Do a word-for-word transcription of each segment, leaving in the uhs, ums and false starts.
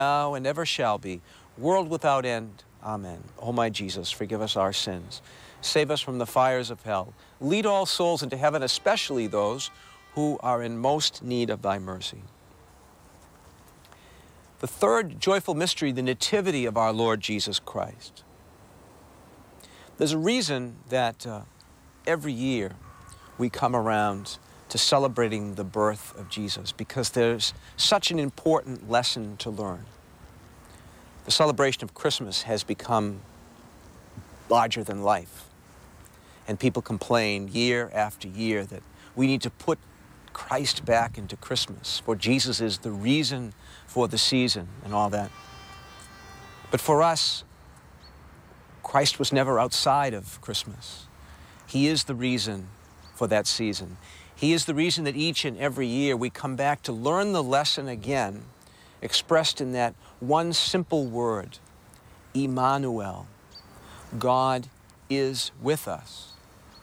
now and ever shall be, world without end. Amen. O my Jesus, forgive us our sins. Save us from the fires of hell. Lead all souls into heaven, especially those who are in most need of thy mercy. The third joyful mystery, the nativity of our Lord Jesus Christ. There's a reason that uh, every year we come around to celebrating the birth of Jesus, because there's such an important lesson to learn. The celebration of Christmas has become larger than life. And people complain year after year that we need to put Christ back into Christmas, for Jesus is the reason for the season and all that. But for us, Christ was never outside of Christmas. He is the reason for that season. He is the reason that each and every year we come back to learn the lesson again, expressed in that one simple word, Emmanuel. God is with us.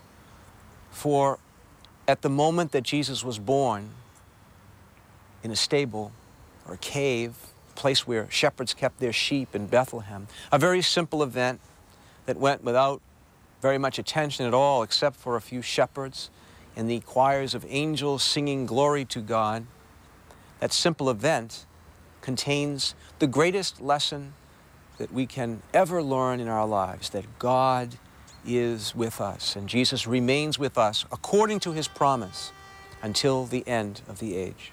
For at the moment that Jesus was born, in a stable or a cave, a place where shepherds kept their sheep in Bethlehem, a very simple event that went without very much attention at all, except for a few shepherds and the choirs of angels singing glory to God. That simple event contains the greatest lesson that we can ever learn in our lives, that God is with us, and Jesus remains with us according to his promise until the end of the age.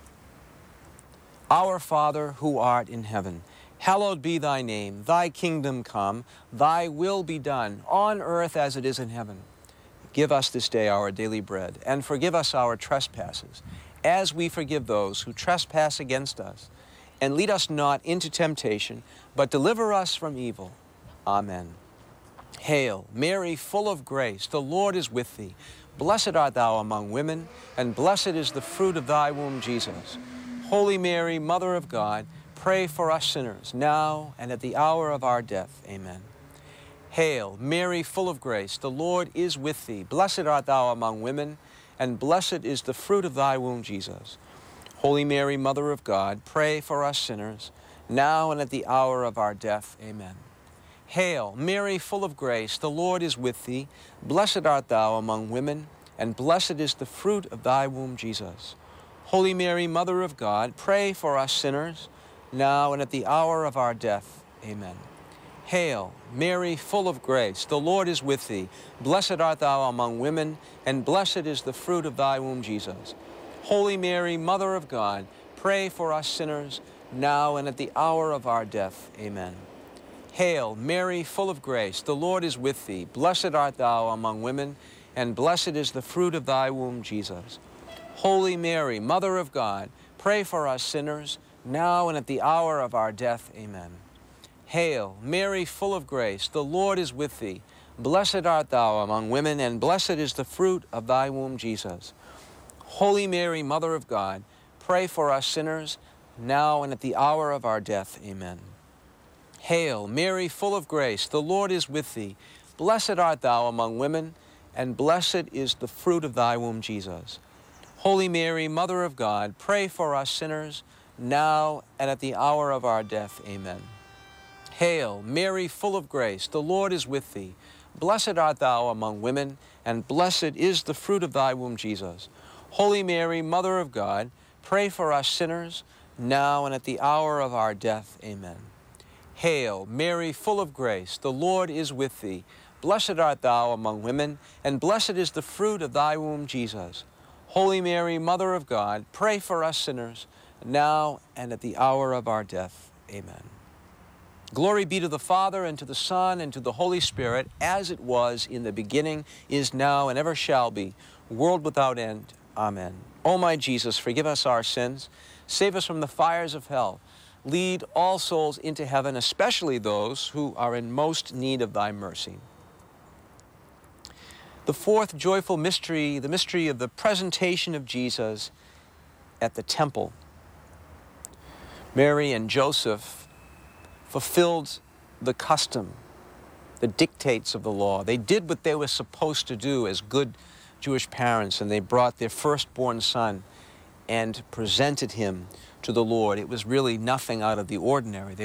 Our Father, who art in heaven, hallowed be thy name. Thy kingdom come, thy will be done, on earth as it is in heaven. Give us this day our daily bread, and forgive us our trespasses, as we forgive those who trespass against us. And lead us not into temptation, but deliver us from evil. Amen. Hail, Mary, full of grace, the Lord is with thee. Blessed art thou among women, and blessed is the fruit of thy womb, Jesus. Holy Mary, Mother of God, pray for us sinners, now and at the hour of our death. Amen. Hail, Mary, full of grace, the Lord is with thee. Blessed art thou among women, and blessed is the fruit of thy womb, Jesus. Holy Mary, Mother of God, pray for us sinners, now and at the hour of our death. Amen. Hail, Mary, full of grace, the Lord is with thee. Blessed art thou among women, and blessed is the fruit of thy womb, Jesus. Holy Mary, Mother of God, pray for us sinners, now and at the hour of our death. Amen. Hail, Mary, full of grace, the Lord is with thee. Blessed art thou among women, and blessed is the fruit of thy womb, Jesus. Holy Mary, Mother of God, pray for us sinners, now and at the hour of our death. Amen. Hail, Mary, full of grace, the Lord is with thee. Blessed art thou among women, and blessed is the fruit of thy womb, Jesus. Holy Mary, Mother of God, pray for us sinners, now and at the hour of our death. Amen. Hail, Mary, full of grace, the Lord is with thee. Blessed art thou among women, and blessed is the fruit of thy womb, Jesus. Holy Mary, Mother of God, pray for us sinners, now and at the hour of our death. Amen. Hail, Mary, full of grace, the Lord is with thee. Blessed art thou among women, and blessed is the fruit of thy womb, Jesus. Holy Mary, Mother of God, pray for us sinners, now and at the hour of our death. Amen. Hail, Mary, full of grace, the Lord is with thee. Blessed art thou among women, and blessed is the fruit of thy womb, Jesus. Holy Mary, Mother of God, pray for us sinners, now and at the hour of our death. Amen. Hail, Mary, full of grace, the Lord is with thee. Blessed art thou among women, and blessed is the fruit of thy womb, Jesus. Holy Mary, Mother of God, pray for us sinners, now and at the hour of our death. Amen. Glory be to the Father, and to the Son, and to the Holy Spirit, as it was in the beginning, is now, and ever shall be, world without end. Amen. O my Jesus, forgive us our sins, save us from the fires of hell, lead all souls into heaven, especially those who are in most need of thy mercy. The fourth joyful mystery, the mystery of the presentation of Jesus at the temple. Mary and Joseph fulfilled the custom, the dictates of the law. They did what they were supposed to do as good Jewish parents, and they brought their firstborn son and presented him to the Lord. It was really nothing out of the ordinary. They